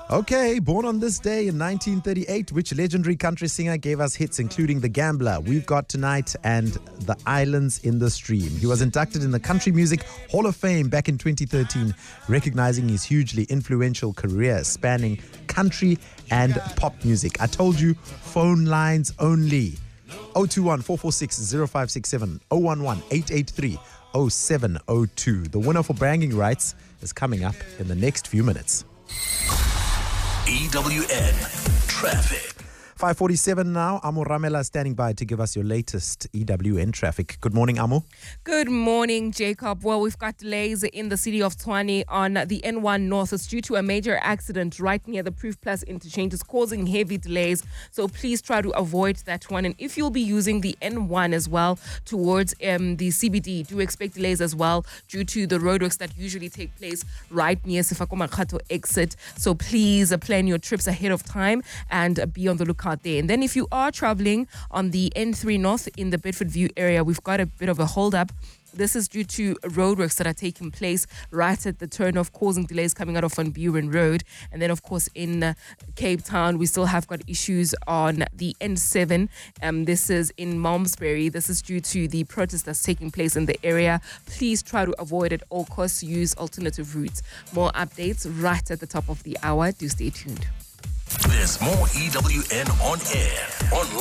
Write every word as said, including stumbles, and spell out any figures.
Okay, born on this day in nineteen thirty-eight, which legendary country singer gave us hits including The Gambler, We've Got Tonight, and The Islands in the Stream? He was inducted in the Country Music Hall of Fame back in twenty thirteen, recognizing his hugely influential career spanning country and pop music. I told you, phone lines only. oh two one, four four six, zero five six seven, oh one one, eight eight three, oh seven oh two. The winner for bragging rights is coming up in the next few minutes. E W N Traffic. five forty-seven now. Amo Ramela standing by to give us your latest E W N traffic. Good morning, Amo. Good morning, Jacob. Well, we've got delays in the city of Tshwane on the N one North. It's due to a major accident right near the Proof Plus interchange. It's causing heavy delays, so please try to avoid that one. And if you'll be using the N one as well towards um, the C B D, do expect delays as well due to the roadworks that usually take place right near Sefako Makgato exit. So please uh, plan your trips ahead of time and uh, be on the lookout there. And then if you are traveling on the N three North in the Bedford View area, we've got a bit of a hold-up. This is due to roadworks that are taking place right at the turn-off, causing delays coming out of Van Buren Road. And then, of course, in uh, Cape Town, we still have got issues on the N seven. Um, this is in Malmesbury. This is due to the protest that's taking place in the area. Please try to avoid at all costs. Use alternative routes. More updates right at the top of the hour. Do stay tuned. There's more E W N on air, online.